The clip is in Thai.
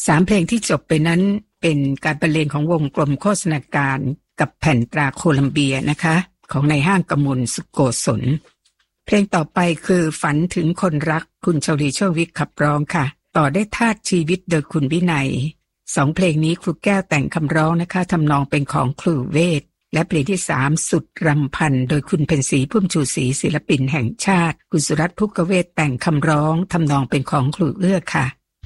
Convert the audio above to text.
3 เพลงที่จบไปนั้นเป็นการบรรเลงของวงกลมโฆษณาการกับแผ่นตราโคลัมเบียนะคะของนายห้างกมลสุโกศลเพลงต่อไปคือฝันถึงคนรักคุณชลีโชควิทย์ขับร้องค่ะต่อได้ธาตุชีวิตโดยคุณวินัย2 เพลงนี้ครูแก้วแต่งคำร้องนะคะทำนองเป็นของครูเวทและเพลงที่3สุดรำพันโดยคุณเพ็ญศรีพุ่มชูศรีศิลปินแห่งชาติคุณสุรัตน์ภุกเวทแต่งคำร้องทำนองเป็นของครูเอื้อค่ะ